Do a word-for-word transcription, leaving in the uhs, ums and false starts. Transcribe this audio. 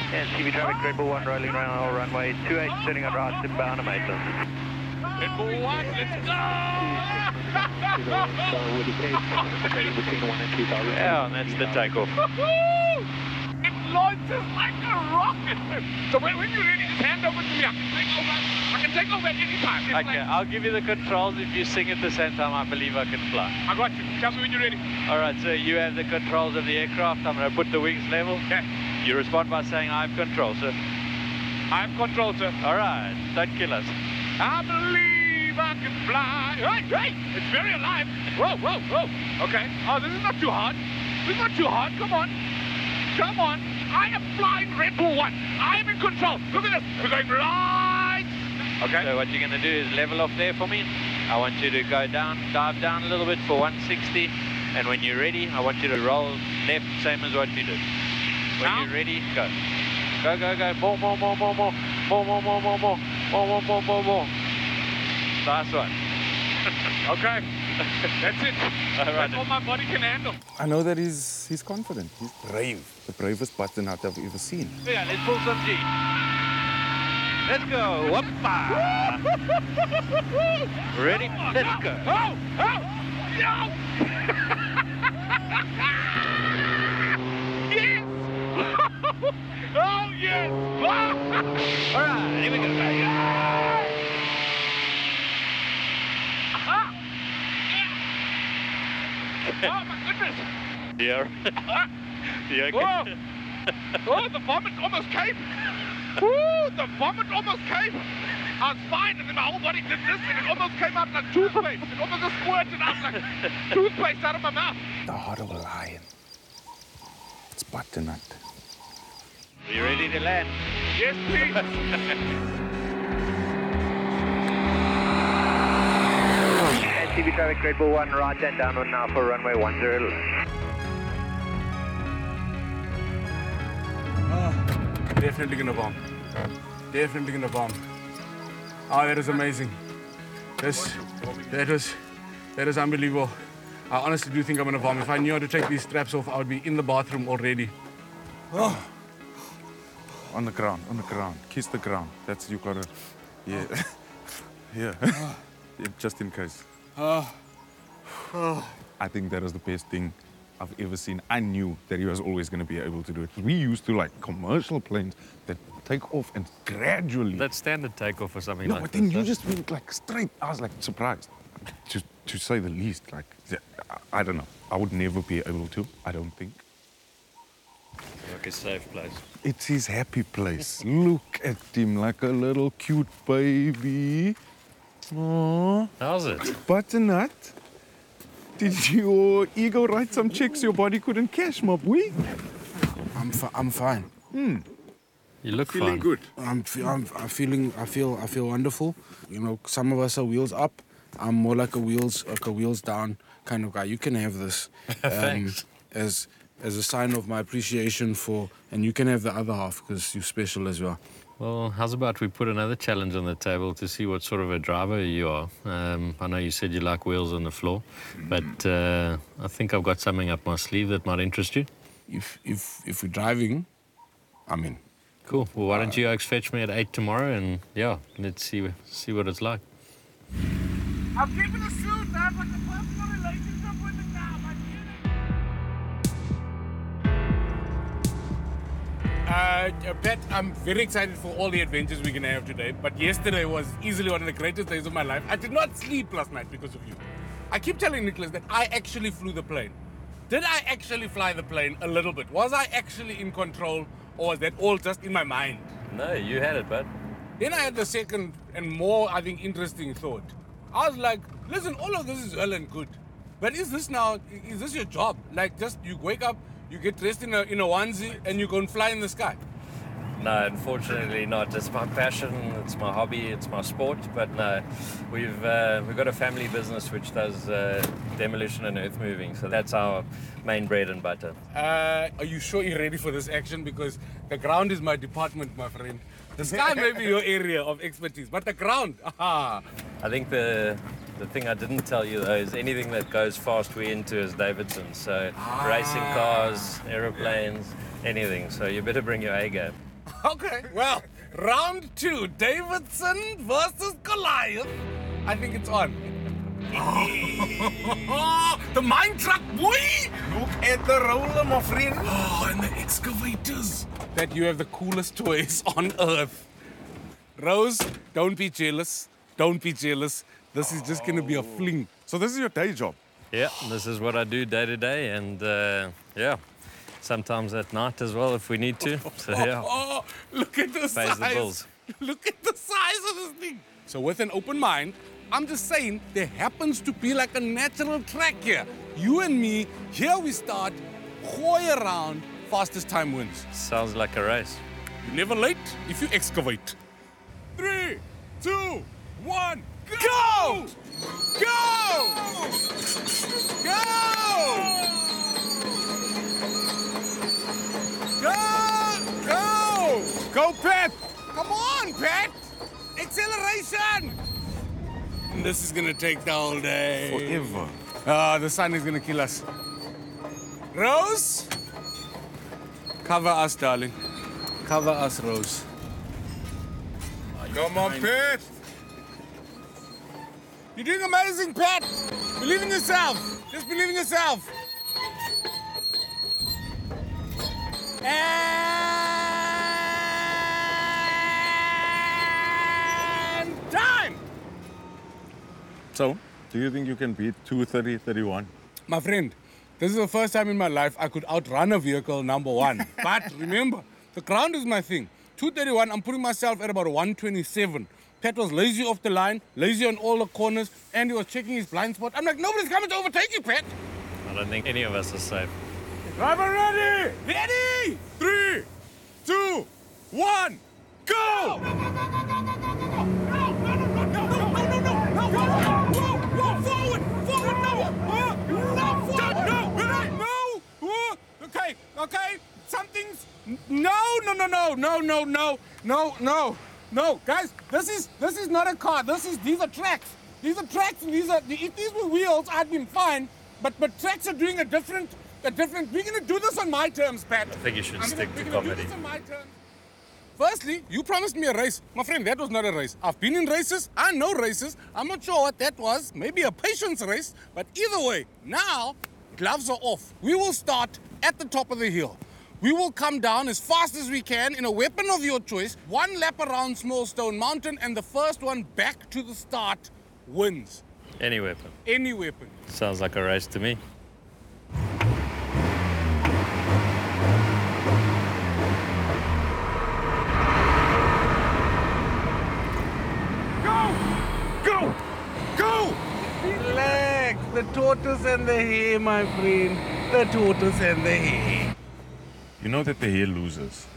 And C B traffic, Red Bull one rolling around all runway two eight, turning on right inbound and maintenance. Red Bull one, let's go! Yeah, and that's the takeoff. It launches like a rocket. So when, when you're ready, just hand over to me. I can take over. I can take over at any time. It's Okay, like, I'll give you the controls. If you sing at the same time, I believe I can fly. I got you. Tell me when you're ready. All right, so you have the controls of the aircraft. I'm going to put the wings level. Okay. You respond by saying, I have control, sir. I have control, sir. All right, don't kill us. I believe I can fly. Hey, hey, it's very alive. Whoa, whoa, whoa. Okay. Oh, this is not too hard. This is not too hard. Come on. Come on. I am flying Red Bull one. I am in control. Look at this. We're going right. Okay. So what you're going to do is level off there for me. I want you to go down, dive down a little bit for one sixty. And when you're ready, I want you to roll left, same as what you did. When Now? you're ready, go. Go, go, go. More, more, more, more, more. More, more, more, more, more. More, more, more, more, more. Last one. Okay. That's it. All right. That's all my body can handle. I know that he's he's confident. He's brave. The bravest button I've ever seen. Yeah, let's pull some G. Let's go. Whoppa. Ready? Let's go. Oh, oh, no. Yes. Oh, yes. All right, here we go. Oh, my goodness. Yeah. You okay? Whoa. Oh, the vomit almost came. Woo, the vomit almost came. I was fine, and then my whole body did this, and it almost came out like toothpaste. It almost just squirted out like toothpaste out of my mouth. The heart of a lion. It's butternut. Are you ready to land? Yes, please. And C B traffic, Red Bull one, right and downwind now for runway one zero. Oh, definitely gonna bomb. Definitely gonna bomb. Oh, that is amazing. This, that was, that is unbelievable. I honestly do think I'm gonna bomb. If I knew how to take these straps off, I would be in the bathroom already. Oh. On the ground, on the ground. Kiss the ground. That's you gotta. Yeah. Yeah. Yeah. Just in case. Oh. Oh. I think that is the best thing I've ever seen. I knew that he was always going to be able to do it. We used to like commercial planes that take off and gradually. That's standard takeoff or something No, like but then that. you just went like straight. I was like surprised, to to say the least. Like I, I don't know. I would never be able to. I don't think. Like a safe place. It's his happy place. Look at him like a little cute baby. Aww. How's it? Butternut. Did your ego write some checks your body couldn't cash, my boy? I'm fi I'm fine. Hmm. You look Feeling fine. good. I'm, fe I'm, I'm feeling. I feel. I feel wonderful. You know, some of us are wheels up. I'm more like a wheels, like a wheels down kind of guy. You can have this um, Thanks. as as a sign of my appreciation for, and you can have the other half because you're special as well. Well, how's about we put another challenge on the table to see what sort of a driver you are. Um, I know you said you like wheels on the floor, but uh, I think I've got something up my sleeve that might interest you. If if if we're driving, I'm in. Cool. Well, why don't you Oaks fetch me at eight tomorrow, and yeah, let's see see what it's like. I'm keeping the suit. I have like a personal relationship with the car. My Uh, Pat, I'm very excited for all the adventures we're going to have today, but yesterday was easily one of the greatest days of my life. I did not sleep last night because of you. I keep telling Nicholas that I actually flew the plane. Did I actually fly the plane a little bit? Was I actually in control, or was that all just in my mind? No, you had it, bud. Then I had the second and more, I think, interesting thought. I was like, listen, all of this is well and good, but is this now, is this your job? Like, just you wake up, you get dressed in a, in a onesie, and you go and fly in the sky? No, unfortunately not. It's my passion, it's my hobby, it's my sport. But no, we've uh, we've got a family business which does uh, demolition and earth moving. So that's our main bread and butter. Uh, are you sure you're ready for this action? Because the ground is my department, my friend. The sky may be your area of expertise, but the ground, aha. I think the the thing I didn't tell you though is anything that goes fast we're into is Davidson. So Ah. racing cars, aeroplanes, anything. So you better bring your A game. Okay, well, round two, Davidson versus Goliath. I think it's on. Oh, the mine truck, boy! Look at the roller, my friend. Oh, and the excavators. That you have the coolest toys on earth. Rose, don't be jealous. Don't be jealous. This is just gonna be a fling. So this is your day job? Yeah, this is what I do day to day, and uh, yeah, sometimes at night as well if we need to. So yeah, Oh, look at the pays the size. bills. Look at the size of this thing. So with an open mind, I'm just saying there happens to be like a natural track here. You and me, here we start, hoy around, fastest time wins. Sounds like a race. You're never late if you excavate. Three, two, one, go! Go! Go! Go! Go! Go, Pat! Come on, Pat! Acceleration! This is gonna take the whole day. Forever. Ah, the sun is gonna kill us. Rose? Cover us, darling. Cover us, Rose. Come on, Pat. You're doing amazing, Pat. Believe in yourself. Just believe in yourself. And time. So, do you think you can beat two thirty thirty-one? My friend, this is the first time in my life I could outrun a vehicle, number one. But remember, the ground is my thing. two thirty-one, I'm putting myself at about one twenty-seven. Pat was lazy off the line, lazy on all the corners, and he was checking his blind spot. I'm like, nobody's coming to overtake you, Pat. I don't think any of us are safe. Driver ready! Ready! Three, two, one, go! Okay, okay, something's no, no, no, no, no, no, no, no, no, no, guys. This is this is not a car. This is these are tracks. These are tracks, and these are if these were wheels, I'd been fine. But but tracks are doing a different a different. We're gonna do this on my terms, Pat. I think you should I'm stick gonna, to we're gonna comedy. Do this on my terms. Firstly, you promised me a race. My friend, that was not a race. I've been in races. I know races. I'm not sure what that was. Maybe a patience race. But either way, now, gloves are off. We will start at the top of the hill. We will come down as fast as we can in a weapon of your choice. One lap around Small Stone Mountain, and the first one back to the start wins. Any weapon. Any weapon. Sounds like a race to me. Go! Go! Relax. The tortoise and the hare, my friend. The tortoise and the hare. You know that the hare loses.